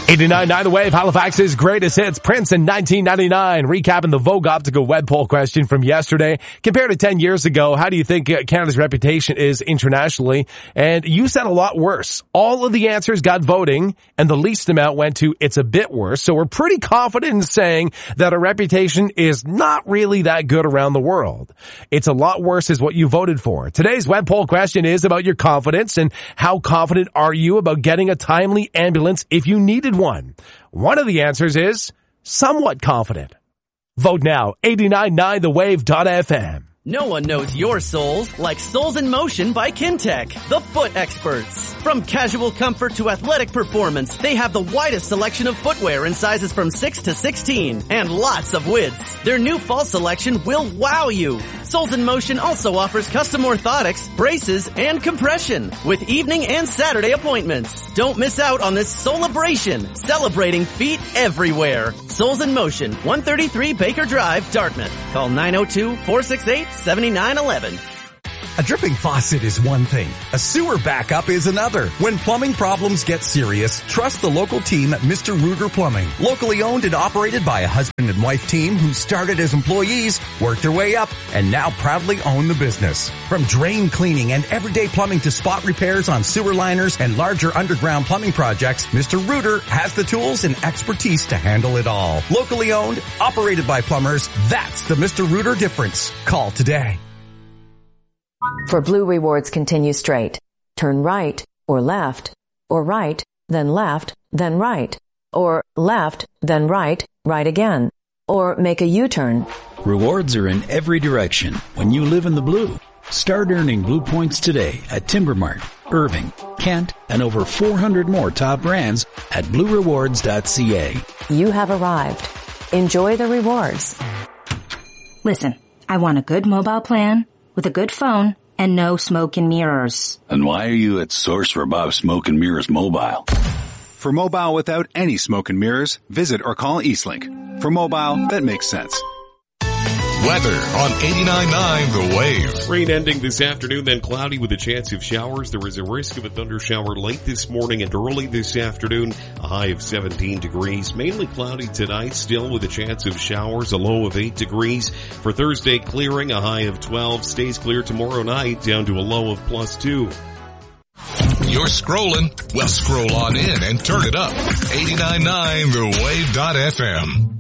89.9 The Wave, Halifax's greatest hits, Prince in 1999. Recapping the Vogue Optical web poll question from yesterday. Compared to 10 years ago, how do you think Canada's reputation is internationally? And you said a lot worse. All of the answers got voting, and the least amount went to it's a bit worse. So we're pretty confident in saying that our reputation is not really that good around the world. It's a lot worse is what you voted for. Today's web poll question is about your confidence, and how confident are you about getting a timely ambulance if you needed one? One of the answers is somewhat confident. Vote now. 899thewave.fm. No one knows your soles like Soles in Motion by Kintec, the foot experts. From casual comfort to athletic performance, they have the widest selection of footwear in sizes from 6 to 16 and lots of widths. Their new fall selection will wow you. Soles in Motion also offers custom orthotics, braces, and compression with evening and Saturday appointments. Don't miss out on this celebration, celebrating feet everywhere. Soles in Motion, 133 Baker Drive, Dartmouth. Call 902-468-7911. A dripping faucet is one thing. A sewer backup is another. When plumbing problems get serious, trust the local team at Mr. Rooter Plumbing. Locally owned and operated by a husband and wife team who started as employees, worked their way up, and now proudly own the business. From drain cleaning and everyday plumbing to spot repairs on sewer liners and larger underground plumbing projects, Mr. Rooter has the tools and expertise to handle it all. Locally owned, operated by plumbers, that's the Mr. Rooter difference. Call today. For Blue Rewards, continue straight. Turn right or left, or right, then left, then right, or left, then right, right again, or make a U-turn. Rewards are in every direction when you live in the blue. Start earning Blue Points today at Timbermart, Irving, Kent, and over 400 more top brands at bluerewards.ca. You have arrived. Enjoy the rewards. Listen, I want a good mobile plan with a good phone and no smoke and mirrors. And why are you at Source for Bob Smoke and Mirrors Mobile? For mobile without any smoke and mirrors, visit or call Eastlink. For mobile, that makes sense. Weather on 89.9 The Wave. Rain ending this afternoon, then cloudy with a chance of showers. There is a risk of a thundershower late this morning and early this afternoon. A high of 17 degrees. Mainly cloudy tonight, still with a chance of showers. A low of 8 degrees. For Thursday, clearing, a high of 12. Stays clear tomorrow night, down to a low of +2. You're scrolling? Well, scroll on in and turn it up. 89.9thewave.fm.